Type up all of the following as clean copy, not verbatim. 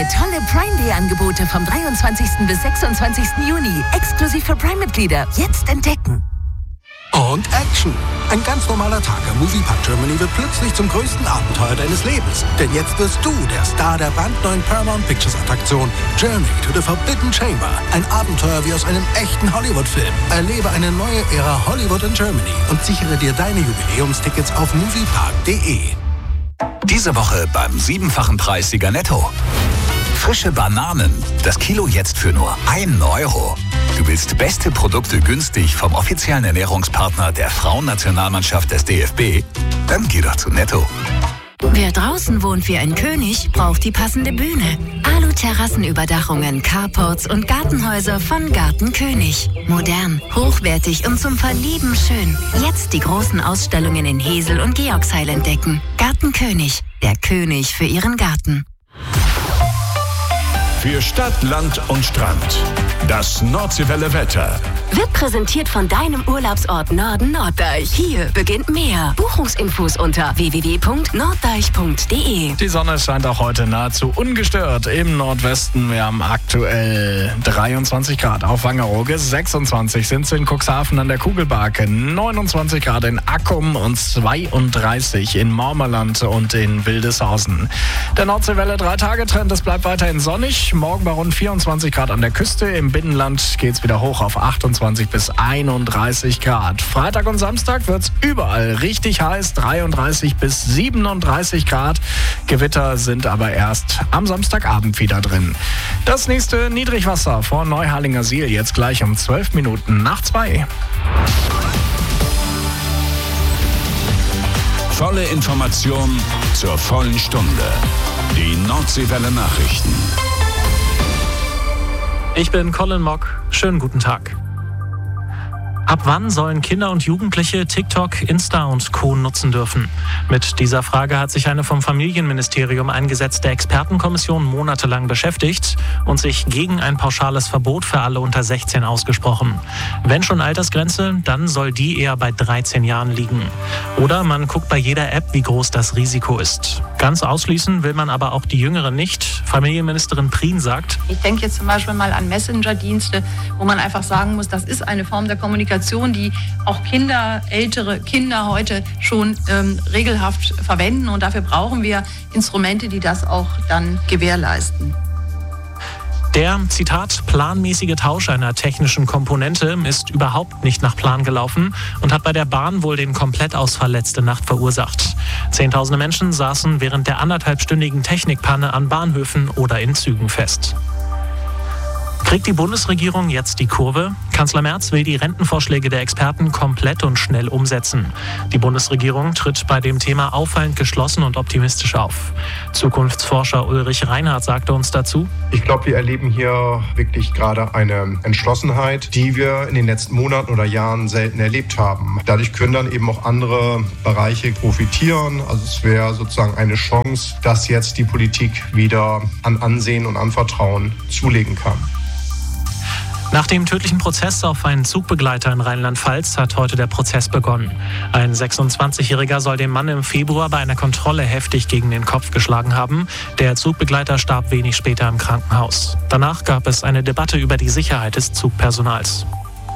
Menge tolle Prime Day Angebote vom 23. bis 26. Juni. Exklusiv für Prime-Mitglieder. Jetzt entdecken. Und Action! Ein ganz normaler Tag am Moviepark Germany wird plötzlich zum größten Abenteuer deines Lebens. Denn jetzt wirst du der Star der brandneuen Paramount Pictures Attraktion Journey to the Forbidden Chamber. Ein Abenteuer wie aus einem echten Hollywood-Film. Erlebe eine neue Ära Hollywood in Germany und sichere dir deine Jubiläumstickets auf moviepark.de. Diese Woche beim 7-fachen Preissieger Netto. Frische Bananen. Das Kilo jetzt für nur 1 Euro. Du willst beste Produkte günstig vom offiziellen Ernährungspartner der Frauennationalmannschaft des DFB? Dann geh doch zu Netto. Wer draußen wohnt wie ein König, braucht die passende Bühne. Alu-Terrassenüberdachungen, Carports und Gartenhäuser von Garten König. Modern, hochwertig und zum Verlieben schön. Jetzt die großen Ausstellungen in Hesel und Georgsheil entdecken. Garten König, der König für Ihren Garten. Für Stadt, Land und Strand. Das Nordseewelle Wetter. Wird präsentiert von deinem Urlaubsort Norden Norddeich. Hier beginnt mehr. Buchungsinfos unter www.norddeich.de. Die Sonne scheint auch heute nahezu ungestört im Nordwesten. Wir haben aktuell 23 Grad auf Wangerooge, 26 sind es in Cuxhaven an der Kugelbarke, 29 Grad in Accum und 32 in Mormerland und in Wildeshausen. Der Nordseewelle 3-Tage-Trend, es bleibt weiterhin sonnig. Morgen bei rund 24 Grad an der Küste. Im Binnenland geht es wieder hoch auf 28 bis 31 Grad. Freitag und Samstag wird es überall richtig heiß, 33 bis 37 Grad. Gewitter sind aber erst am Samstagabend wieder drin. Das nächste Niedrigwasser vor Neuharlinger Siel jetzt gleich um 12 Minuten nach 2. Volle Information zur vollen Stunde. Die Nordseewelle Nachrichten. Ich bin Colin Mock. Schönen guten Tag. Ab wann sollen Kinder und Jugendliche TikTok, Insta und Co. nutzen dürfen? Mit dieser Frage hat sich eine vom Familienministerium eingesetzte Expertenkommission monatelang beschäftigt und sich gegen ein pauschales Verbot für alle unter 16 ausgesprochen. Wenn schon Altersgrenze, dann soll die eher bei 13 Jahren liegen. Oder man guckt bei jeder App, wie groß das Risiko ist. Ganz ausschließen will man aber auch die Jüngeren nicht. Familienministerin Prien sagt: Ich denke jetzt zum Beispiel mal an Messenger-Dienste, wo man einfach sagen muss, das ist eine Form der Kommunikation, die auch ältere Kinder heute schon regelhaft verwenden. Und dafür brauchen wir Instrumente, die das auch dann gewährleisten. Der, Zitat, planmäßige Tausch einer technischen Komponente ist überhaupt nicht nach Plan gelaufen und hat bei der Bahn wohl den Komplettausfall letzte Nacht verursacht. Zehntausende Menschen saßen während der 1,5-stündigen Technikpanne an Bahnhöfen oder in Zügen fest. Kriegt die Bundesregierung jetzt die Kurve? Kanzler Merz will die Rentenvorschläge der Experten komplett und schnell umsetzen. Die Bundesregierung tritt bei dem Thema auffallend geschlossen und optimistisch auf. Zukunftsforscher Ulrich Reinhardt sagte uns dazu: Ich glaube, wir erleben hier wirklich gerade eine Entschlossenheit, die wir in den letzten Monaten oder Jahren selten erlebt haben. Dadurch können dann eben auch andere Bereiche profitieren. Also es wäre sozusagen eine Chance, dass jetzt die Politik wieder an Ansehen und an Vertrauen zulegen kann. Nach dem tödlichen Prozess auf einen Zugbegleiter in Rheinland-Pfalz hat heute der Prozess begonnen. Ein 26-Jähriger soll dem Mann im Februar bei einer Kontrolle heftig gegen den Kopf geschlagen haben. Der Zugbegleiter starb wenig später im Krankenhaus. Danach gab es eine Debatte über die Sicherheit des Zugpersonals.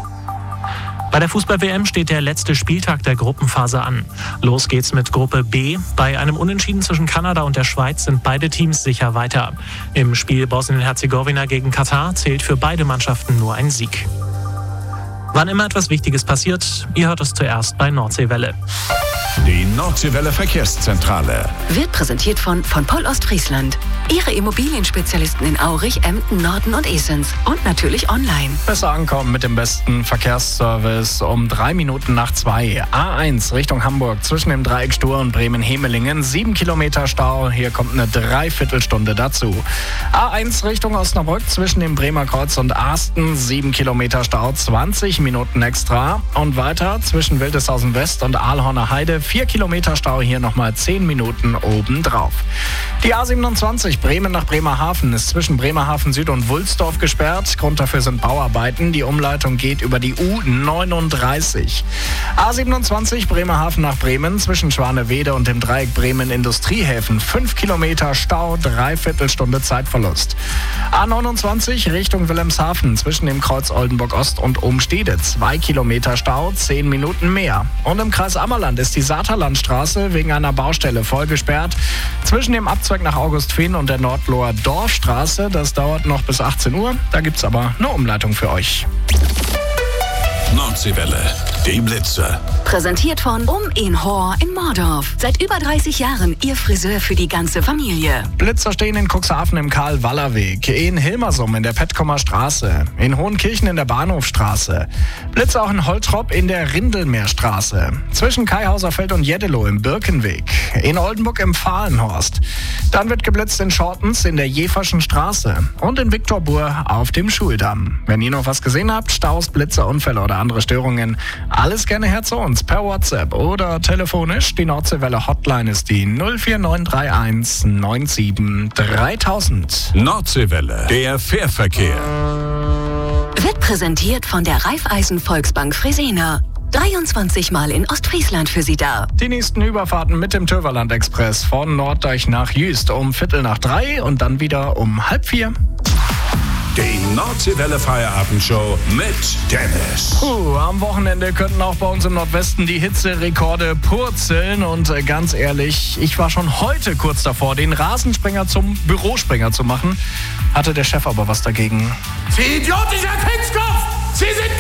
Bei der Fußball-WM steht der letzte Spieltag der Gruppenphase an. Los geht's mit Gruppe B. Bei einem Unentschieden zwischen Kanada und der Schweiz sind beide Teams sicher weiter. Im Spiel Bosnien-Herzegowina gegen Katar zählt für beide Mannschaften nur ein Sieg. Wann immer etwas Wichtiges passiert, ihr hört es zuerst bei Nordseewelle. Die Nordseewelle Verkehrszentrale Wird präsentiert von Poll Ostfriesland. Ihre Immobilienspezialisten in Aurich, Emden, Norden und Esens. Und natürlich online. Besser ankommen mit dem besten Verkehrsservice um 3 Minuten nach 2. A1 Richtung Hamburg zwischen dem Dreieck Stur und Bremen-Hemelingen. 7 Kilometer Stau. Hier kommt eine Dreiviertelstunde dazu. A1 Richtung Osnabrück zwischen dem Bremer Kreuz und Arsten. 7 Kilometer Stau. 20 Minuten extra. Und weiter zwischen Wildeshausen West und Aalhorner Heide. 4 Kilometer Stau, hier nochmal 10 Minuten obendrauf. Die A27 Bremen nach Bremerhaven ist zwischen Bremerhaven Süd und Wulsdorf gesperrt. Grund dafür sind Bauarbeiten. Die Umleitung geht über die U39. A27 Bremerhaven nach Bremen zwischen Schwanewede und dem Dreieck Bremen Industriehäfen. 5 Kilometer Stau, 3/4 Stunde Zeitverlust. A29 Richtung Wilhelmshaven zwischen dem Kreuz Oldenburg Ost und Umstede. 2 Kilometer Stau, 10 Minuten mehr. Und im Kreis Ammerland ist die Saterlandstraße wegen einer Baustelle voll gesperrt. Zwischen dem Abzweig nach Augustfehn und der Nordloher Dorfstraße. Das dauert noch bis 18 Uhr. Da gibt's aber eine Umleitung für euch. Nordseewelle, die Blitzer. Präsentiert von in Hor in Mordorf. Seit über 30 Jahren Ihr Friseur für die ganze Familie. Blitzer stehen in Cuxhaven im Karl-Waller-Weg, in Hilmersum in der Petkomer Straße, in Hohenkirchen in der Bahnhofstraße. Blitzer auch in Holtrop in der Rindelmeerstraße, zwischen Kaihauserfeld und Jeddelo im Birkenweg, in Oldenburg im Fahlenhorst. Dann wird geblitzt in Schortens in der Jeferschen Straße und in Viktorbur auf dem Schuldamm. Wenn ihr noch was gesehen habt, Staus, Blitzer, Unfälle oder andere Störungen, alles gerne her zu uns per WhatsApp oder telefonisch. Die Nordseewelle Hotline ist die 04931 97 3000. Nordseewelle, der Fährverkehr. Wird präsentiert von der Raiffeisen Volksbank Fresenier. 23 Mal in Ostfriesland für Sie da. Die nächsten Überfahrten mit dem Tøverland Express von Norddeich nach Jüst um 2:45 und dann wieder um 3:30. Die Nordseewelle Feierabendshow mit Dennis. Am Wochenende könnten auch bei uns im Nordwesten die Hitzerekorde purzeln. Und ganz ehrlich, ich war schon heute kurz davor, den Rasensprenger zum Bürosprenger zu machen. Hatte der Chef aber was dagegen. Sie idiotischer Kinskopf! Sie sind